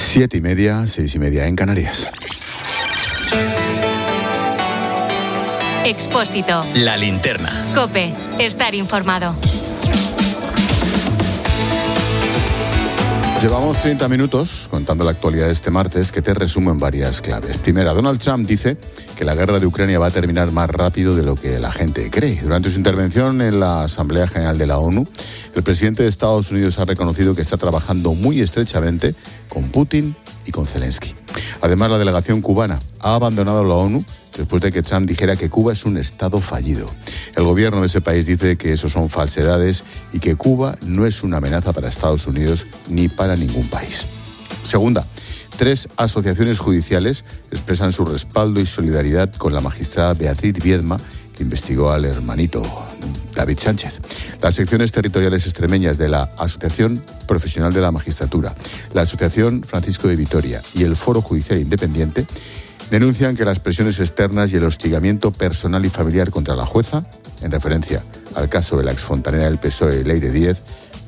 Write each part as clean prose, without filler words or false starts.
7:30, 6:30 en Canarias. Expósito. La linterna. COPE. Estar informado. Llevamos 30 minutos contando la actualidad de este martes, que te resumo en varias claves. Primera, Donald Trump dice que la guerra de Ucrania va a terminar más rápido de lo que la gente cree. Durante su intervención en la Asamblea General de la ONU, el presidente de Estados Unidos ha reconocido que está trabajando muy estrechamente con Putin y con Zelensky. Además, la delegación cubana ha abandonado la ONU después de que Trump dijera que Cuba es un estado fallido. El gobierno de ese país dice que eso son falsedades y que Cuba no es una amenaza para Estados Unidos ni para ningún país. Segunda, 3 asociaciones judiciales expresan su respaldo y solidaridad con la magistrada Beatriz Viedma, que investigó al hermanito David Sánchez. Las secciones territoriales extremeñas de la Asociación Profesional de la Magistratura, la Asociación Francisco de Vitoria y el Foro Judicial Independiente denuncian que las presiones externas y el hostigamiento personal y familiar contra la jueza, en referencia al caso de la exfontanera del PSOE, Leire Díez,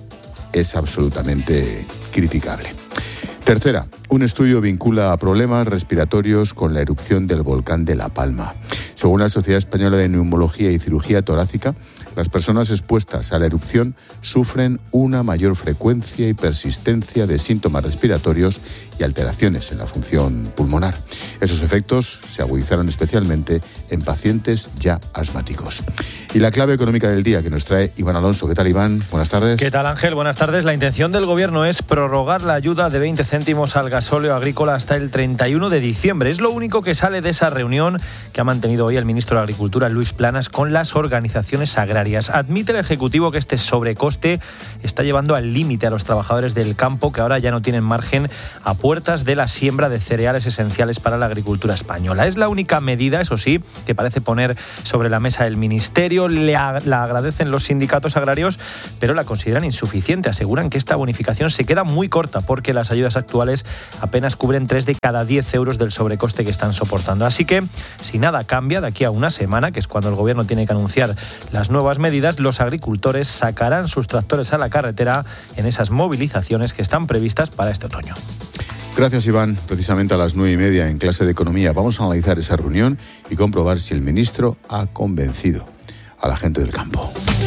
es absolutamente criticable. Tercera, un estudio vincula a problemas respiratorios con la erupción del volcán de La Palma. Según la Sociedad Española de Neumología y Cirugía Torácica, las personas expuestas a la erupción sufren una mayor frecuencia y persistencia de síntomas respiratorios y alteraciones en la función pulmonar. Esos efectos se agudizaron especialmente en pacientes ya asmáticos. Y la clave económica del día que nos trae Iván Alonso. ¿Qué tal, Iván? Buenas tardes. ¿Qué tal, Ángel? Buenas tardes. La intención del Gobierno es prorrogar la ayuda de 20 céntimos al gasóleo agrícola hasta el 31 de diciembre. Es lo único que sale de esa reunión que ha mantenido hoy el ministro de Agricultura, Luis Planas, con las organizaciones agrarias. Admite el Ejecutivo que este sobrecoste está llevando al límite a los trabajadores del campo, que ahora ya no tienen margen a puertas de la siembra de cereales esenciales para la agricultura española. Es la única medida, eso sí, que parece poner sobre la mesa el Ministerio. La agradecen los sindicatos agrarios, pero la consideran insuficiente. Aseguran que esta bonificación se queda muy corta porque las ayudas actuales apenas cubren 3 de cada 10 euros del sobrecoste que están soportando. Así que, si nada cambia, de aquí a una semana, que es cuando el Gobierno tiene que anunciar las nuevas medidas, los agricultores sacarán sus tractores a la carretera en esas movilizaciones que están previstas para este otoño. Gracias, Iván. Precisamente a las 9:30 en clase de Economía vamos a analizar esa reunión y comprobar si el ministro ha convencido a la gente del campo.